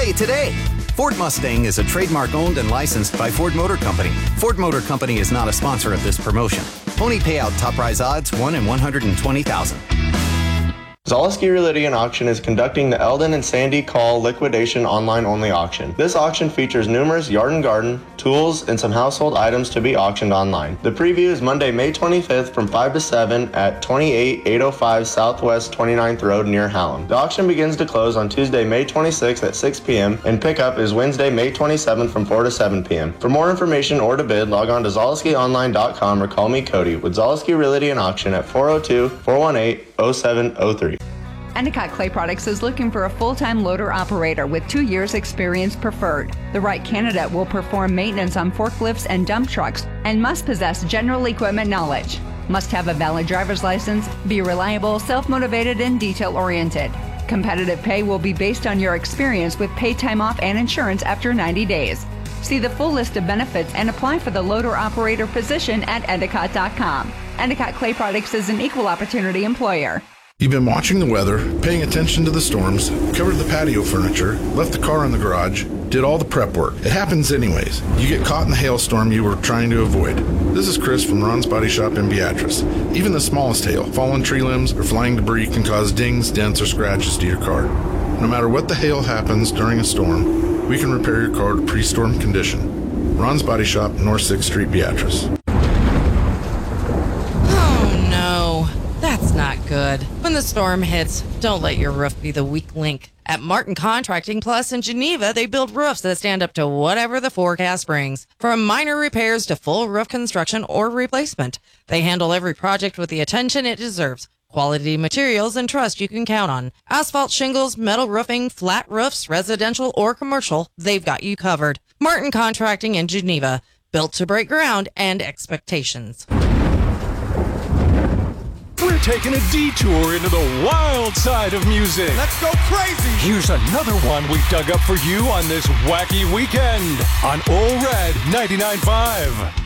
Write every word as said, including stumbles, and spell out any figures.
Play today. Ford Mustang is a trademark owned and licensed by Ford Motor Company. Ford Motor Company is not a sponsor of this promotion. Pony payout top prize odds one in one hundred twenty thousand. Zaleski Realty and Auction is conducting the Eldon and Sandy Call Liquidation online-only auction. This auction features numerous yard and garden, tools, and some household items to be auctioned online. The preview is Monday, May twenty-fifth from five to seven at twenty-eight eight oh five Southwest twenty-ninth Road near Hallam. The auction begins to close on Tuesday, May twenty-sixth at six p.m. and pickup is Wednesday, May twenty-seventh from four to seven p.m. For more information or to bid, log on to Zaleski Online dot com or call me, Cody, with Zaleski Realty and Auction at four oh two, four one eight, oh seven oh three. Endicott Clay Products is looking for a full-time loader operator with two years experience preferred. The right candidate will perform maintenance on forklifts and dump trucks and must possess general equipment knowledge. Must have a valid driver's license, be reliable, self-motivated, and detail-oriented. Competitive pay will be based on your experience with paid time off and insurance after ninety days. See the full list of benefits and apply for the loader operator position at Endicott dot com. Endicott Clay Products is an equal opportunity employer. You've been watching the weather, paying attention to the storms, covered the patio furniture, left the car in the garage, did all the prep work. It happens anyways. You get caught in the hailstorm you were trying to avoid. This is Chris from Ron's Body Shop in Beatrice. Even the smallest hail, fallen tree limbs, or flying debris can cause dings, dents, or scratches to your car. No matter what the hail happens during a storm, we can repair your car to pre-storm condition. Ron's Body Shop, North sixth Street, Beatrice. Oh no, that's not good. When the storm hits, don't let your roof be the weak link. At Martin Contracting Plus in Geneva, they build roofs that stand up to whatever the forecast brings. From minor repairs to full roof construction or replacement, they handle every project with the attention it deserves. Quality materials and trust you can count on. Asphalt shingles, metal roofing, flat roofs, residential or commercial, they've got you covered. Martin Contracting in Geneva, built to break ground and expectations. We're taking a detour into the wild side of music. Let's go crazy. Here's another one we dug up for you on this wacky weekend on Ole Red ninety-nine point five.